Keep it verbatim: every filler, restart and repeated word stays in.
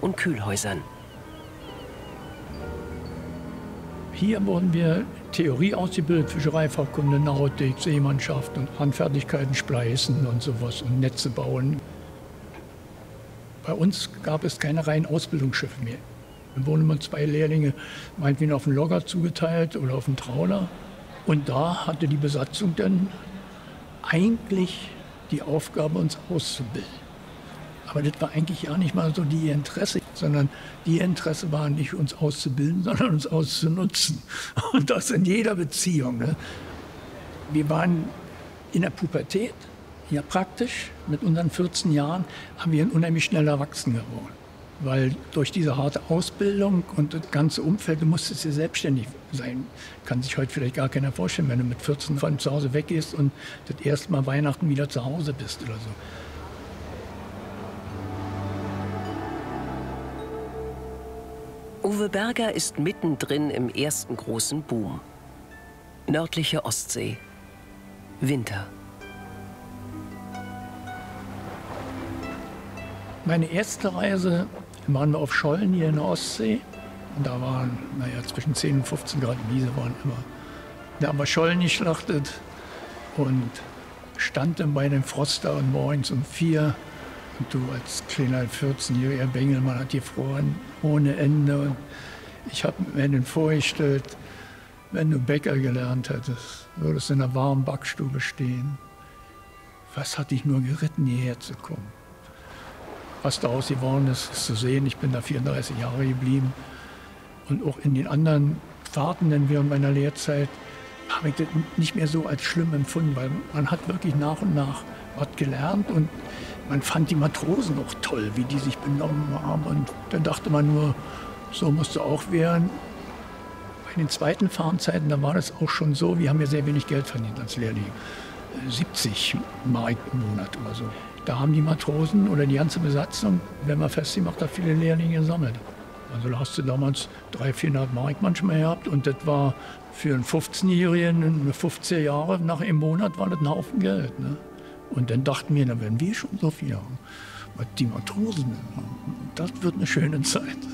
und Kühlhäusern. Hier wurden wir Theorie ausgebildet, Fischereifachkunde, Nautik, Seemannschaft und Handfertigkeiten, Spleißen und sowas und Netze bauen. Bei uns gab es keine reinen Ausbildungsschiffe mehr. Dann wurden immer zwei Lehrlinge meinetwegen auf den Logger zugeteilt oder auf den Trawler. Und da hatte die Besatzung dann eigentlich die Aufgabe, uns auszubilden. Aber das war eigentlich ja nicht mal so die Interesse, sondern die Interesse war nicht, uns auszubilden, sondern uns auszunutzen. Und das in jeder Beziehung. Ne? Wir waren in der Pubertät, ja praktisch, mit unseren vierzehn Jahren, haben wir unheimlich schnell erwachsen geworden. Weil durch diese harte Ausbildung und das ganze Umfeld, du musstest ja selbstständig sein. Kann sich heute vielleicht gar keiner vorstellen, wenn du mit vierzehn von zu Hause weggehst und das erste Mal Weihnachten wieder zu Hause bist oder so. Uwe Berger ist mittendrin im ersten großen Boom. Nördliche Ostsee. Winter. Meine erste Reise waren wir auf Schollen hier in der Ostsee. Und da waren, naja, zwischen zehn und fünfzehn Grad Wiese waren immer. Da haben wir Schollen geschlachtet und stand dann bei dem Frost da und morgens um vier. Und du als kleiner vierzehnjähriger Bengelmann hat gefroren ohne Ende. Und ich habe mir dann vorgestellt, wenn du Bäcker gelernt hättest, würdest du in einer warmen Backstube stehen. Was hat dich nur geritten, hierher zu kommen? Was daraus geworden ist, ist zu sehen. Ich bin da vierunddreißig Jahre geblieben. Und auch in den anderen Fahrten denn während meiner Lehrzeit habe ich das nicht mehr so als schlimm empfunden, weil man hat wirklich nach und nach was gelernt und man fand die Matrosen auch toll, wie die sich benommen haben. Und dann dachte man nur, so musst du auch werden. Bei den zweiten Fahrzeiten, da war das auch schon so, wir haben ja sehr wenig Geld verdient als Lehrling. siebzig Mark im Monat oder so. Da haben die Matrosen oder die ganze Besatzung, wenn man festgemacht hat, viele Lehrlinge gesammelt. Also da hast du damals dreihundert, vierhundert Mark manchmal gehabt und das war für einen fünfzehnjährigen, fünfzehn Jahre nach einem Monat war das ein Haufen Geld. Ne? Und dann dachten wir, na, wenn wir schon so viel haben, was die Matrosen haben, das wird eine schöne Zeit.